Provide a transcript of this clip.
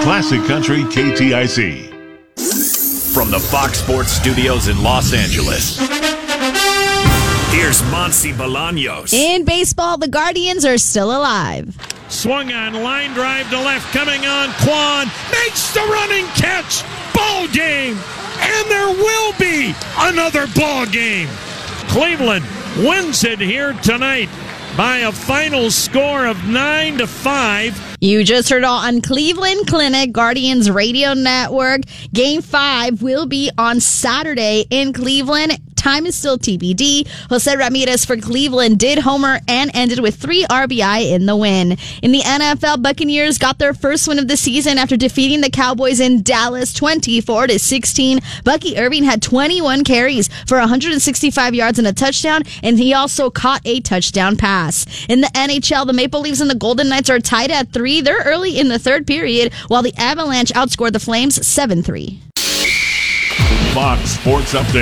Classic Country KTIC. From the Fox Sports Studios in Los Angeles, here's Monsi Bolaños. In baseball, the Guardians are still alive. Swung on, line drive to left, coming on, Kwan makes the running catch. Ball game, and there will be another ball game. Cleveland wins it here tonight by a final score of 9-5. You just heard all on Cleveland Clinic, Guardians Radio Network. Game 5 will be on Saturday in Cleveland. Time is still TBD. Jose Ramirez for Cleveland did homer and ended with 3 RBI in the win. In the NFL, Buccaneers got their first win of the season after defeating the Cowboys in Dallas 24-16. Bucky Irving had 21 carries for 165 yards and a touchdown, and he also caught a touchdown pass. In the NHL, the Maple Leafs and the Golden Knights are tied at 3. They're early in the third period, while the Avalanche outscored the Flames 7-3. Fox Sports Update.